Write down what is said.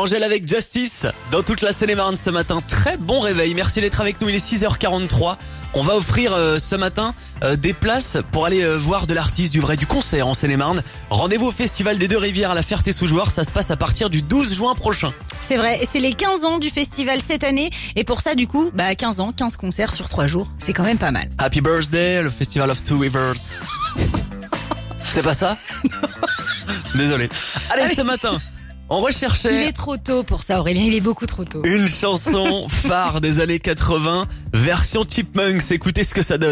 Angèle avec Justice dans toute la Seine-et-Marne ce matin. Très bon réveil. Merci d'être avec nous. Il est 6h43. On va offrir ce matin des places pour aller voir de l'artiste, du vrai, du concert en Seine-et-Marne. Rendez-vous au Festival des Deux-Rivières à la Ferté-sous-Jouarre. Ça se passe à partir du 12 juin prochain. C'est vrai, et c'est les 15 ans du festival cette année. Et pour ça, du coup, 15 ans, 15 concerts sur 3 jours. C'est quand même pas mal. Happy Birthday, le Festival of Two Rivers. C'est pas ça? Désolé. Allez, ce matin, on recherchait... Il est trop tôt pour ça, Aurélien, il est beaucoup trop tôt. Une chanson phare des années 80, version Chipmunks. Écoutez ce que ça donne.